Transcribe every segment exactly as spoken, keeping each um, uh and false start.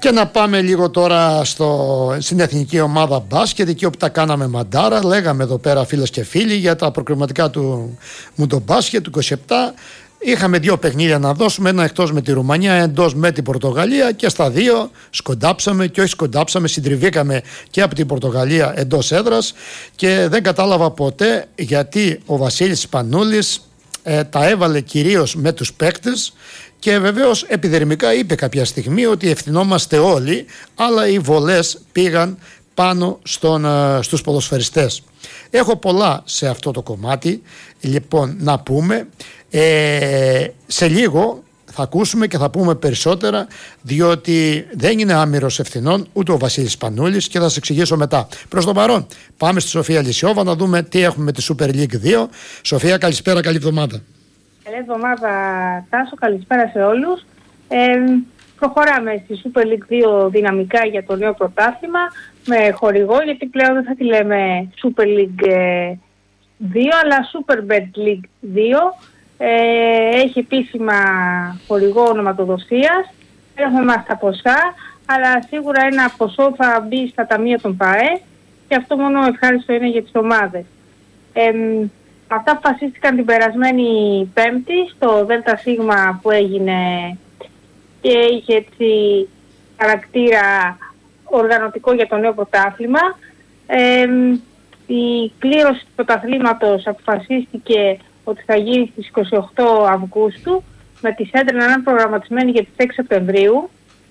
Και να πάμε λίγο τώρα στο, στην εθνική ομάδα μπάσκετ, εκεί όπου τα κάναμε μαντάρα. Λέγαμε εδώ πέρα φίλες και φίλοι για τα προκριματικά του Μουντομπάσκετ του είκοσι επτά. Είχαμε δύο παιχνίδια να δώσουμε, ένα εκτός με τη Ρουμανία, εντός με την Πορτογαλία, και στα δύο σκοντάψαμε, και όχι σκοντάψαμε, συντριβήκαμε και από την Πορτογαλία εντός έδρας, και δεν κατάλαβα ποτέ γιατί ο Βασίλης Σπανούλης ε, τα έβαλε κυρίως με τους παίκτες, και βεβαίως επιδερμικά είπε κάποια στιγμή ότι ευθυνόμαστε όλοι, αλλά οι βολές πήγαν πάνω στον, στους ποδοσφαιριστές. Έχω πολλά σε αυτό το κομμάτι λοιπόν να πούμε. Ε, σε λίγο θα ακούσουμε και θα πούμε περισσότερα, διότι δεν είναι άμυρος ευθυνών ούτε ο Βασίλης Σπανούλης, και θα σας εξηγήσω μετά. Προς το παρόν πάμε στη Σοφία Λυσιόβα να δούμε τι έχουμε με τη Super League δύο. Σοφία, καλησπέρα, καλή εβδομάδα. Καλή εβδομάδα, Τάσο, καλησπέρα σε όλους. Ε, προχωράμε στη Super League δύο δυναμικά για το νέο πρωτάθλημα με χορηγό, γιατί πλέον δεν θα τη λέμε Super League δύο αλλά Superbet League δύο. Ε, έχει επίσημα χορηγό ονοματοδοσίας, έχουμε μας τα ποσά, αλλά σίγουρα ένα ποσό θα μπει στα ταμεία των ΠΑΕ, και αυτό μόνο ευχάριστο είναι για τις ομάδες. Ε, Αυτά αποφασίστηκαν την περασμένη Πέμπτη στο ΔΕΛΤΑ Σίγμα που έγινε και είχε έτσι χαρακτήρα οργανωτικό για το νέο πρωτάθλημα. Ε, η κλήρωση του πρωταθλήματος αποφασίστηκε ότι θα γίνει στις είκοσι οκτώ Αυγούστου, με τη σέντρα να είναι προγραμματισμένη για τις έξι Σεπτεμβρίου.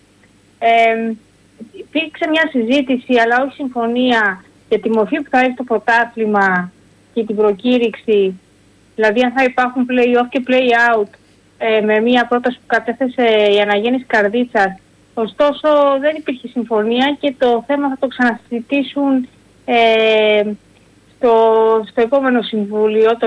Ε, υπήρξε μια συζήτηση, αλλά όχι συμφωνία, για τη μορφή που θα έχει το πρωτάθλημα και την προκήρυξη, δηλαδή αν θα υπάρχουν play-off και play-out, ε, με μια πρόταση που κατέθεσε η Αναγέννηση Καρδίτσας. Ωστόσο δεν υπήρχε συμφωνία, και το θέμα θα το ξανασυζητήσουν ε, στο, στο επόμενο συμβούλιο, το